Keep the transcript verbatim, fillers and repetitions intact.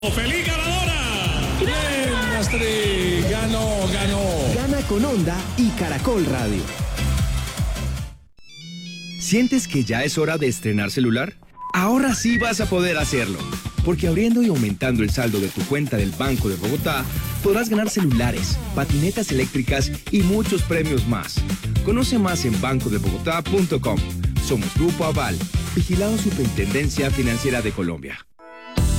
¡Feliz ganadora! ¡Bien, Astrid! ¡Ganó, ganó! Gana con Onda y Caracol Radio. ¿Sientes que ya es hora de estrenar celular? Ahora sí vas a poder hacerlo, porque abriendo y aumentando el saldo de tu cuenta del Banco de Bogotá, podrás ganar celulares, patinetas eléctricas y muchos premios más. Conoce más en banco de bogotá punto com. Somos Grupo Aval, vigilado Superintendencia Financiera de Colombia.